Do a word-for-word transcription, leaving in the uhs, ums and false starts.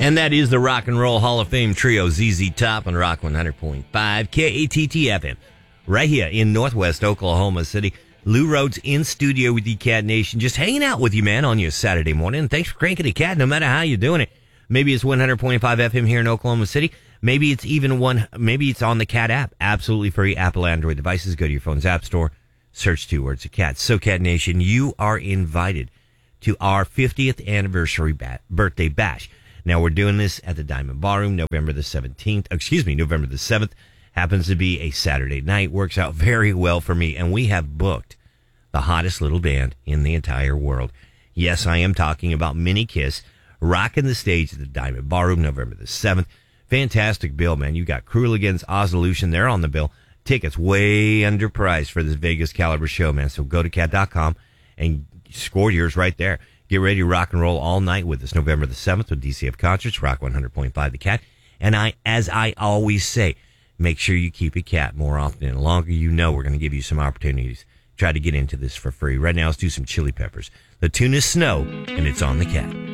And that is the Rock and Roll Hall of Fame trio, Z Z Top on Rock one hundred point five, K A T T F M, right here in Northwest Oklahoma City. Lou Rhodes in studio with you, Cat Nation, just hanging out with you, man, on your Saturday morning. Thanks for cranking the cat, no matter how you're doing it. Maybe it's one hundred point five F M here in Oklahoma City. Maybe it's even one, maybe it's on the Cat app. Absolutely free Apple Android devices. Go to your phone's app store, search two words of Cat. So, Cat Nation, you are invited to our fiftieth anniversary bat, birthday bash. Now, we're doing this at the Diamond Ballroom, November the seventeenth. Excuse me, November the seventh. Happens to be a Saturday night. Works out very well for me. And we have booked the hottest little band in the entire world. Yes, I am talking about Mini Kiss, rocking the stage at the Diamond Ballroom, November the seventh. Fantastic bill, man. You got Crueligans, Osolution. They're on the bill. Tickets way underpriced for this Vegas caliber show, man. So go to cat dot com and score yours right there. Get ready to rock and roll all night with us, November the seventh with D C F Concerts, Rock one hundred point five The Cat. And I, as I always say, make sure you keep it cat more often. And the longer you know, we're going to give you some opportunities. Try to get into this for free. Right now, let's do some Chili Peppers. The tune is Snow, and it's on the Cat.